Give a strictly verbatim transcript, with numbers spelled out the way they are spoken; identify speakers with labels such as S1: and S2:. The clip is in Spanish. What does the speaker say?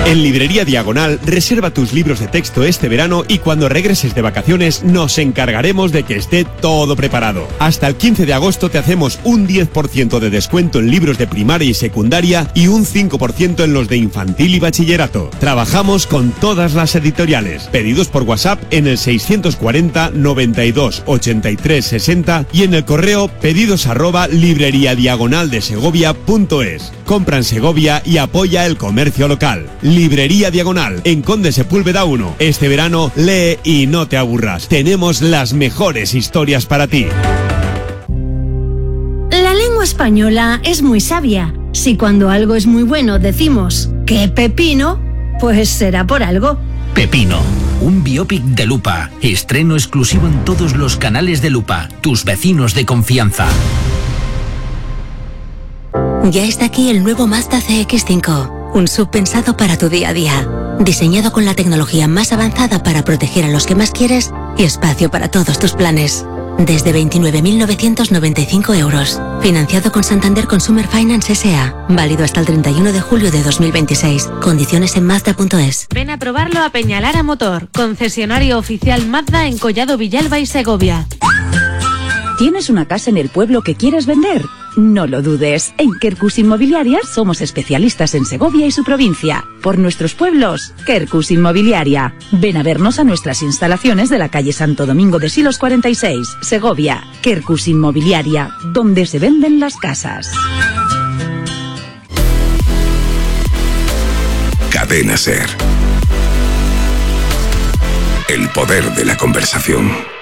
S1: En Librería Diagonal, reserva tus libros de texto este verano y cuando regreses de vacaciones nos encargaremos de que esté todo preparado. Hasta el quince de agosto te hacemos un diez por ciento de descuento en libros de primaria y secundaria y un cinco por ciento en los de infantil y bachillerato. Trabajamos con todas las editoriales. Pedidos por WhatsApp en el seiscientos cuarenta, noventa y dos, ochenta y tres, sesenta y en el correo pedidos arroba libreriadiagonaldesegovia.es. Compra en Segovia y apoya el comercio local. Librería Diagonal, en Conde Sepúlveda uno. Este verano, lee y no te aburras. Tenemos las mejores historias para ti.
S2: La lengua española es muy sabia. Si cuando algo es muy bueno decimos ¡qué pepino!, pues será por algo.
S3: Pepino, un biopic de Lupa. Estreno exclusivo en todos los canales de Lupa. Tus vecinos de confianza.
S4: Ya está aquí el nuevo Mazda C X cinco. Un S U V pensado para tu día a día. Diseñado con la tecnología más avanzada para proteger a los que más quieres y espacio para todos tus planes. Desde veintinueve mil novecientos noventa y cinco euros. Financiado con Santander Consumer Finance S A. Válido hasta el treinta y uno de julio de dos mil veintiséis. Condiciones en Mazda punto es.
S5: Ven a probarlo a Peñalara Motor, concesionario oficial Mazda en Collado Villalba y Segovia.
S6: ¿Tienes una casa en el pueblo que quieres vender? No lo dudes, en Quercus Inmobiliaria somos especialistas en Segovia y su provincia. Por nuestros pueblos, Quercus Inmobiliaria. Ven a vernos a nuestras instalaciones de la calle Santo Domingo de Silos cuarenta y seis, Segovia. Quercus Inmobiliaria, donde se venden las casas.
S7: Cadena SER. El poder de la conversación.